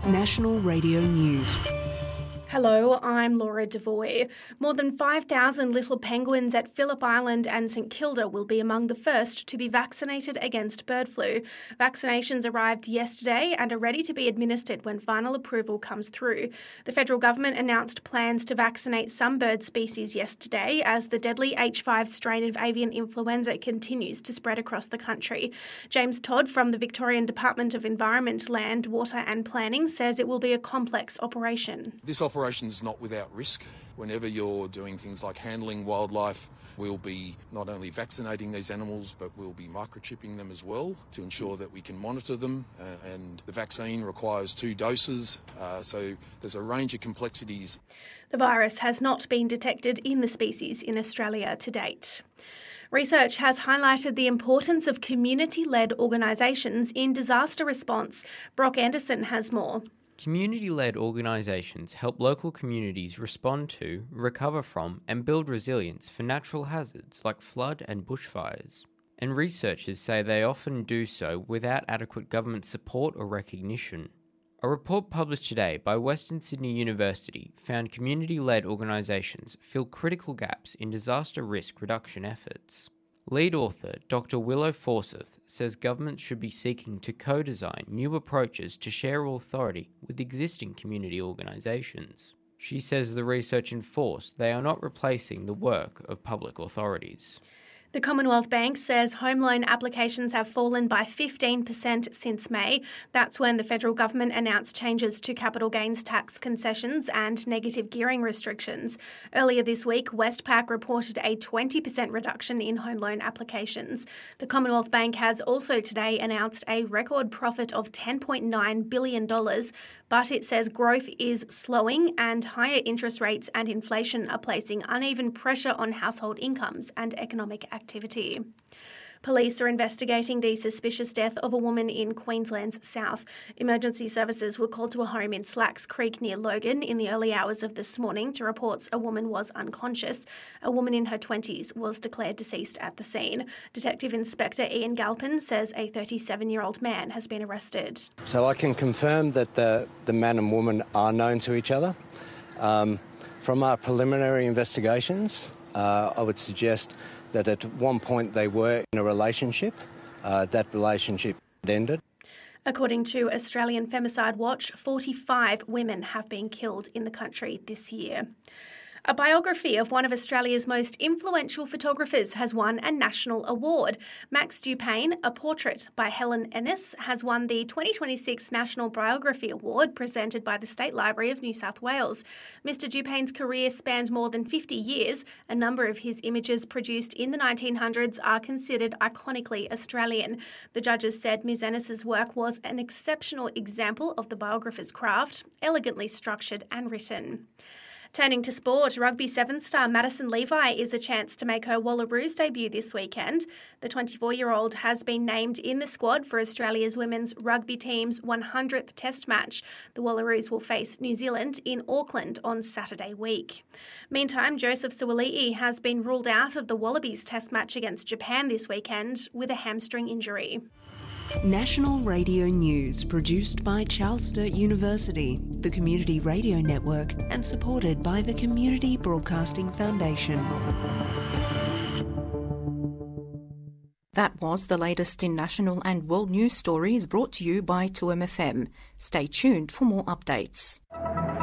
National Radio News. Hello, I'm Laura Devoy. More than 5,000 little penguins at Phillip Island and St Kilda will be among the first to be vaccinated against bird flu. Vaccinations arrived yesterday and are ready to be administered when final approval comes through. The federal government announced plans to vaccinate some bird species yesterday as the deadly H5 strain of avian influenza continues to spread across the country. James Todd from the Victorian Department of Environment, Land, Water and Planning says it will be a complex operation. This operation is not without risk. Whenever you're doing things like handling wildlife, we'll be not only vaccinating these animals, but we'll be microchipping them as well to ensure that we can monitor them. And the vaccine requires 2 doses, so there's a range of complexities. The virus has not been detected in the species in Australia to date. Research has highlighted the importance of community-led organisations in disaster response. Brock Anderson has more. Community-led organisations help local communities respond to, recover from and build resilience for natural hazards like flood and bushfires. And researchers say they often do so without adequate government support or recognition. A report published today by Western Sydney University found community-led organisations fill critical gaps in disaster risk reduction efforts. Lead author Dr. Willow Forsyth says governments should be seeking to co-design new approaches to share authority with existing community organisations. She says the research enforced they are not replacing the work of public authorities. The Commonwealth Bank says home loan applications have fallen by 15% since May. That's when the federal government announced changes to capital gains tax concessions and negative gearing restrictions. Earlier this week, Westpac reported a 20% reduction in home loan applications. The Commonwealth Bank has also today announced a record profit of $10.9 billion, but it says growth is slowing and higher interest rates and inflation are placing uneven pressure on household incomes and economic activity. Police are investigating the suspicious death of a woman in Queensland's south. Emergency services were called to a home in Slacks Creek near Logan in the early hours of this morning to reports a woman was unconscious. A woman in her 20s was declared deceased at the scene. Detective Inspector Ian Galpin says a 37-year-old man has been arrested. So I can confirm that the man and woman are known to each other. From our preliminary investigations, I would suggest that at one point they were in a relationship. That relationship ended. According to Australian Femicide Watch, 45 women have been killed in the country this year. A biography of one of Australia's most influential photographers has won a national award. Max Dupain, A Portrait by Helen Ennis, has won the 2026 National Biography Award presented by the State Library of New South Wales. Mr. Dupain's career spanned more than 50 years. A number of his images produced in the 1900s are considered iconically Australian. The judges said Ms. Ennis's work was an exceptional example of the biographer's craft, elegantly structured and written. Turning to sport, rugby 7-star Madison Levi is a chance to make her Wallaroos debut this weekend. The 24-year-old has been named in the squad for Australia's women's rugby team's 100th Test match. The Wallaroos will face New Zealand in Auckland on Saturday week. Meantime, Joseph Suaalii has been ruled out of the Wallabies Test match against Japan this weekend with a hamstring injury. National Radio News, produced by Charles Sturt University, the Community Radio Network, and supported by the Community Broadcasting Foundation. That was the latest in national and world news stories brought to you by 2MFM. Stay tuned for more updates.